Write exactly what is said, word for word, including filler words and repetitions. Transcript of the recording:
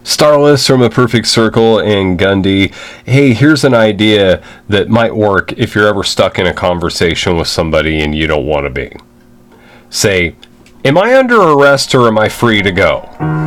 Starless from A Perfect Circle and Gundy. Hey, here's an idea that might work if you're ever stuck in a conversation with somebody and you don't want to be. Say, am I under arrest or am I free to go?